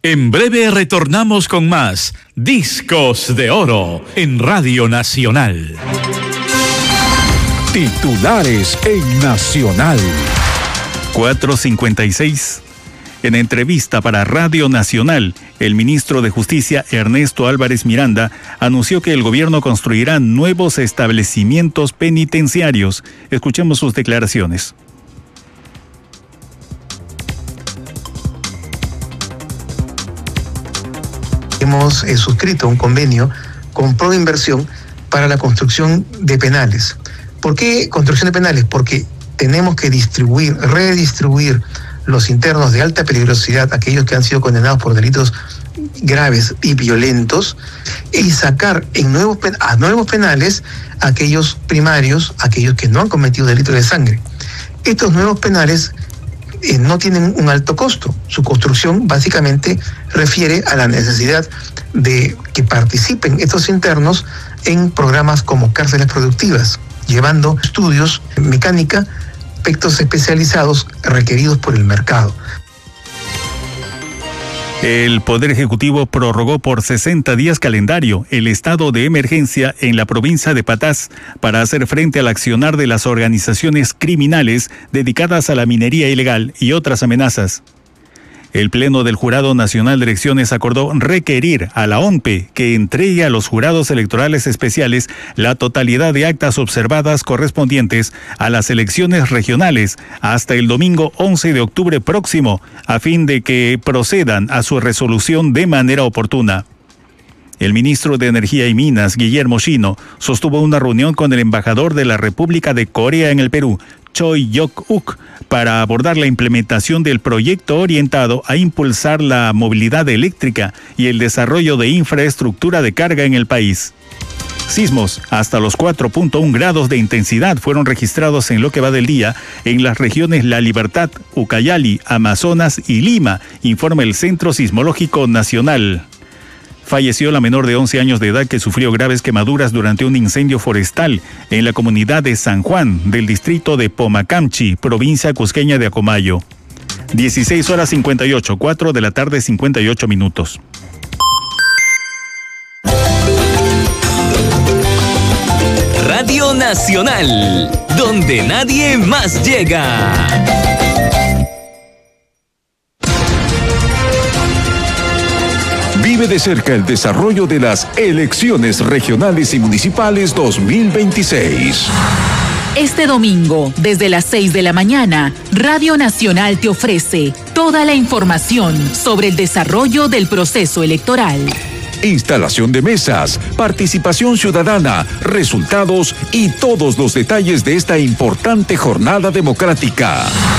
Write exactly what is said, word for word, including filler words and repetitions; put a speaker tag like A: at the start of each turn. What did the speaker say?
A: En breve retornamos con más Discos de Oro en Radio Nacional.
B: Titulares en Nacional.
C: cuatro cincuenta y seis. En entrevista para Radio Nacional, el ministro de Justicia, Ernesto Álvarez Miranda, anunció que el gobierno construirá nuevos establecimientos penitenciarios. Escuchemos sus declaraciones.
D: Hemos eh, suscrito un convenio con Proinversión para la construcción de penales. ¿Por qué construcción de penales? Porque tenemos que distribuir, redistribuir los internos de alta peligrosidad, aquellos que han sido condenados por delitos graves y violentos, y sacar en nuevos pen- a nuevos penales aquellos primarios, aquellos que no han cometido delitos de sangre. Estos nuevos penales eh, no tienen un alto costo. Su construcción básicamente refiere a la necesidad de que participen estos internos en programas como cárceles productivas, llevando estudios, mecánica, aspectos especializados requeridos por el mercado.
C: El Poder Ejecutivo prorrogó por sesenta días calendario el estado de emergencia en la provincia de Patás para hacer frente al accionar de las organizaciones criminales dedicadas a la minería ilegal y otras amenazas. El Pleno del Jurado Nacional de Elecciones acordó requerir a la O N P E que entregue a los jurados electorales especiales la totalidad de actas observadas correspondientes a las elecciones regionales hasta el domingo once de octubre próximo, a fin de que procedan a su resolución de manera oportuna. El ministro de Energía y Minas, Guillermo Shino, sostuvo una reunión con el embajador de la República de Corea en el Perú, Choi Yok-uk, para abordar la implementación del proyecto orientado a impulsar la movilidad eléctrica y el desarrollo de infraestructura de carga en el país. Sismos hasta los cuatro punto uno grados de intensidad fueron registrados en lo que va del día en las regiones La Libertad, Ucayali, Amazonas y Lima, informa el Centro Sismológico Nacional. Falleció la menor de once años de edad que sufrió graves quemaduras durante un incendio forestal en la comunidad de San Juan, del distrito de Pomacamchi, provincia cusqueña de Acomayo. dieciséis horas cincuenta y ocho, cuatro de la tarde, cincuenta y ocho minutos.
E: Radio Nacional, donde nadie más llega.
B: Vive de cerca el desarrollo de las elecciones regionales y municipales dos mil veintiséis.
F: Este domingo, desde las seis de la mañana, Radio Nacional te ofrece toda la información sobre el desarrollo del proceso electoral.
B: Instalación de mesas, participación ciudadana, resultados y todos los detalles de esta importante jornada democrática.